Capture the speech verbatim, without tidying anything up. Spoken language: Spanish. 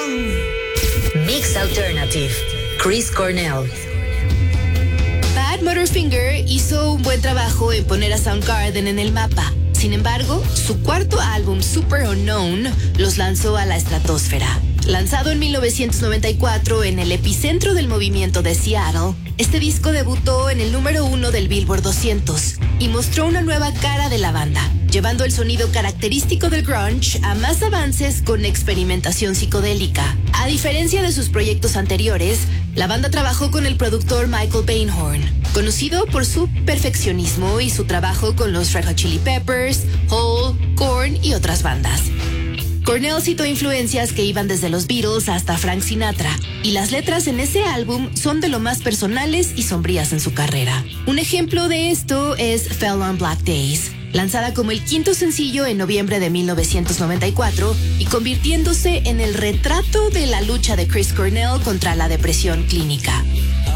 Mix Alternative, Chris Cornell. Badmotorfinger hizo un buen trabajo en poner a Soundgarden en el mapa. Sin embargo, su cuarto álbum, Super Unknown, los lanzó a la estratosfera. Lanzado en mil novecientos noventa y cuatro en el epicentro del movimiento de Seattle, este disco debutó en el número uno del Billboard doscientos y mostró una nueva cara de la banda, llevando el sonido característico del grunge a más avances con experimentación psicodélica. A diferencia de sus proyectos anteriores, la banda trabajó con el productor Michael Bainhorn, conocido por su perfeccionismo y su trabajo con los Red Hot Chili Peppers, Hole, Korn y otras bandas. Cornell citó influencias que iban desde los Beatles hasta Frank Sinatra, y las letras en ese álbum son de lo más personales y sombrías en su carrera. Un ejemplo de esto es Fell on Black Days, lanzada como el quinto sencillo en noviembre de mil novecientos noventa y cuatro y convirtiéndose en el retrato de la lucha de Chris Cornell contra la depresión clínica.